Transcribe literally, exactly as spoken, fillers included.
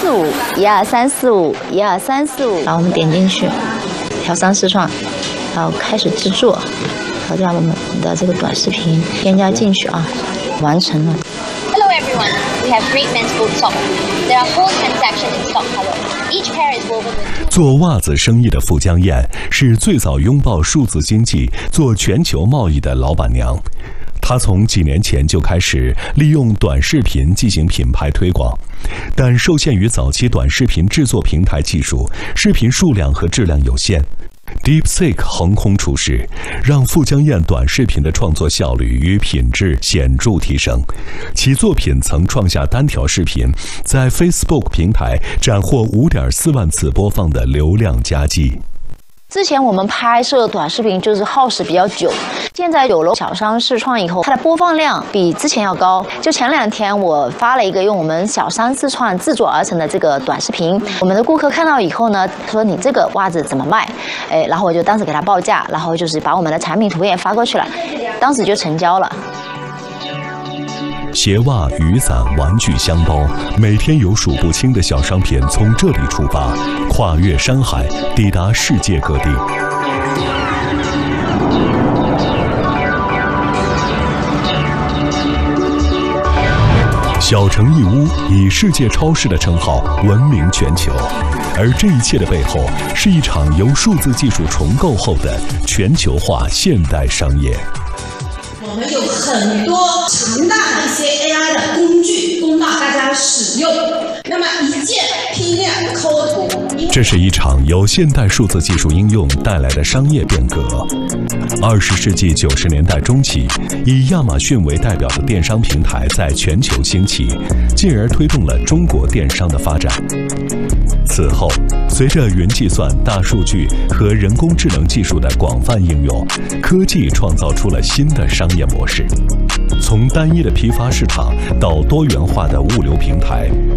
四五，一二三四五，一二三四五。然后我们点进去，调三视窗，然后开始制作，调掉我们的这个短视频，添加进去啊，完成了。 Hello everyone, we have great men's boot sock. There are four transactions in stock color. Each pair is woven with two. 做袜子生意的傅江燕是最早拥抱数字经济、做全球贸易的老板娘。她从几年前就开始利用短视频进行品牌推广，但受限于早期短视频制作平台技术，视频数量和质量有限。DeepSeek 横空出世，让傅江燕短视频的创作效率与品质显著提升。其作品曾创下单条视频在 Facebook 平台斩获 五点四万次播放的流量佳绩。 之前我们拍摄短视频就是耗时比较久，现在有了小商视创以后，它的播放量比之前要高。就前两天我发了一个用我们小商视创制作而成的这个短视频，我们的顾客看到以后呢，说你这个袜子怎么卖？哎，然后我就当时给他报价，然后就是把我们的产品图片发过去了，当时就成交了。 鞋袜、雨伞、玩具、箱包，每天有数不清的小商品从这里出发，跨越山海，抵达世界各地。小城义乌以世界超市的称号闻名全球，而这一切的背后，是一场由数字技术重构后的全球化现代商业。 我们有很多强大的一些 A I 的工具供到大家使用，那么一键批量抠图。 这是一场由现代数字技术应用带来的商业变革。二十世纪九十年代中期，以亚马逊为代表的电商平台在全球兴起，进而推动了中国电商的发展。此后，随着云计算、大数据和人工智能技术的广泛应用，科技创造出了新的商业模式。从单一的批发市场到多元化的物流平台，